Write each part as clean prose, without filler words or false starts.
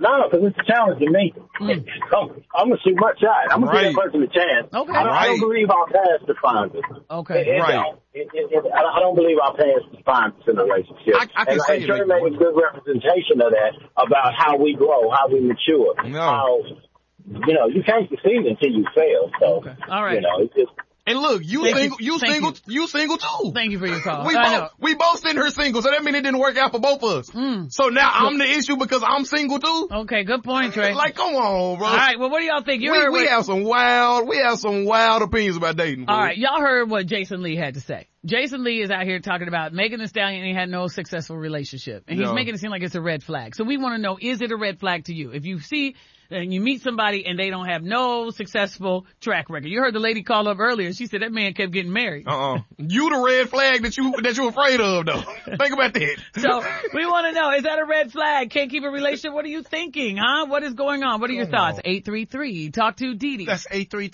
No, because it's a challenge to me. I'm going to shoot my shot. I'm going to give that person a chance. Okay. I don't believe our past defines us. Okay. I don't believe our past defines us in a relationship. I can see Shirley made a good representation of that, about how we grow, how we mature. How, you can't succeed until you fail. So, all right. It's just. And look, you single too. Thank you for your call. We both sitting here single, so that means it didn't work out for both of us. So now I'm the issue because I'm single too. Okay, good point, Trey. Like, come on, bro. All right, well, what do y'all think? We have some wild opinions about dating. Bro. All right, y'all heard what Jason Lee had to say. Jason Lee is out here talking about Megan Thee Stallion and he had no successful relationship. And he's making it seem like it's a red flag. So we want to know, is it a red flag to you? If you see and you meet somebody and they don't have no successful track record. You heard the lady call up earlier. She said that man kept getting married. You the red flag that you're afraid of, though. Think about that. So we want to know, is that a red flag? Can't keep a relationship? What are you thinking, huh? What is going on? What are your thoughts? 833. Talk to Dee. That's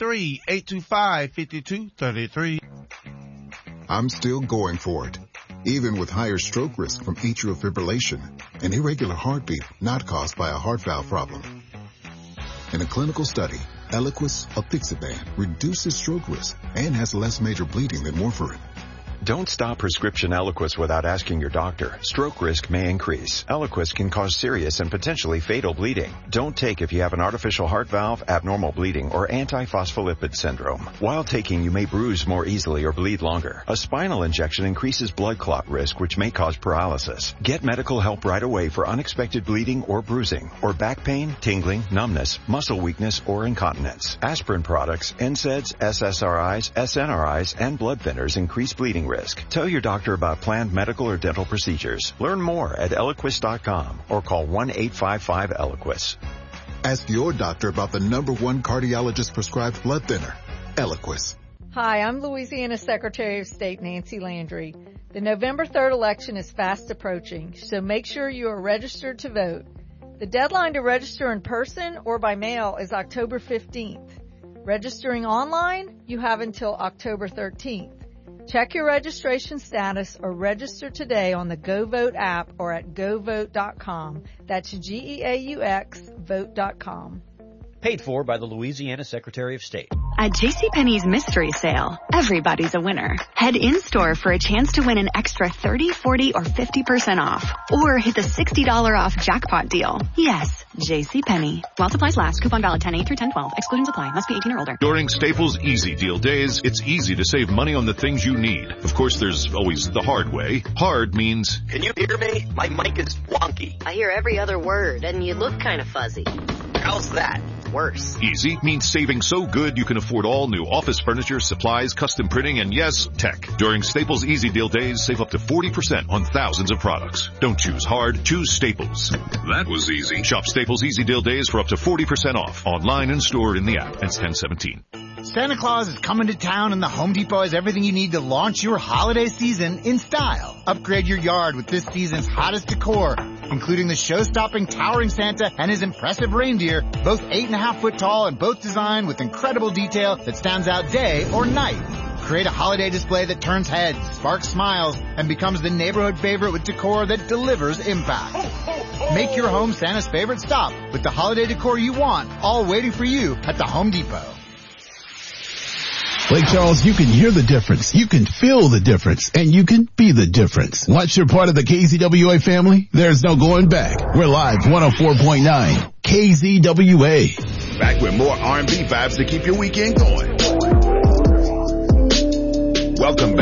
833-825-5233. I'm still going for it. Even with higher stroke risk from atrial fibrillation, an irregular heartbeat not caused by a heart valve problem. In a clinical study, Eliquis apixaban reduces stroke risk and has less major bleeding than warfarin. Don't stop prescription Eliquis without asking your doctor. Stroke risk may increase. Eliquis can cause serious and potentially fatal bleeding. Don't take if you have an artificial heart valve, abnormal bleeding, or antiphospholipid syndrome. While taking, you may bruise more easily or bleed longer. A spinal injection increases blood clot risk, which may cause paralysis. Get medical help right away for unexpected bleeding or bruising, or back pain, tingling, numbness, muscle weakness, or incontinence. Aspirin products, NSAIDs, SSRIs, SNRIs, and blood thinners increase bleeding risk. Tell your doctor about planned medical or dental procedures. Learn more at Eliquis.com or call 1-855-ELIQUIS. Ask your doctor about the #1 cardiologist prescribed blood thinner, Eliquis. Hi, I'm Louisiana Secretary of State Nancy Landry. The November 3rd election is fast approaching, so make sure you are registered to vote. The deadline to register in person or by mail is October 15th. Registering online, you have until October 13th. Check your registration status or register today on the GoVote app or at govote.com. That's GEAUX vote.com. Paid for by the Louisiana Secretary of State. At JCPenney's Mystery Sale, everybody's a winner. Head in-store for a chance to win an extra 30, 40, or 50% off. Or hit the $60 off jackpot deal. Yes, JCPenney. While supplies last. Coupon valid 10/8 through 10/12. Exclusions apply. Must be 18 or older. During Staples Easy Deal Days, it's easy to save money on the things you need. Of course, there's always the hard way. Hard means... Can you hear me? My mic is wonky. I hear every other word, and you look kind of fuzzy. How's that? Worse. Easy means saving so good you can afford all new office furniture, supplies, custom printing, and yes, tech. During Staples Easy Deal Days, save up to 40% on thousands of products. Don't choose hard, choose Staples. That was easy. Shop Staples Easy Deal Days for up to 40% off. Online and stored in the app. Ends 10/17. Santa Claus is coming to town and the Home Depot has everything you need to launch your holiday season in style. Upgrade your yard with this season's hottest decor, including the show-stopping towering Santa and his impressive reindeer, both 8.5 foot tall and both designed with incredible detail that stands out day or night. Create a holiday display that turns heads, sparks smiles, and becomes the neighborhood favorite with decor that delivers impact. Make your home Santa's favorite stop with the holiday decor you want, all waiting for you at the Home Depot. Lake Charles, you can hear the difference, you can feel the difference, and you can be the difference. Once you're part of the KZWA family, there's no going back. We're live 104.9 KZWA. Back with more R&B vibes to keep your weekend going. Welcome back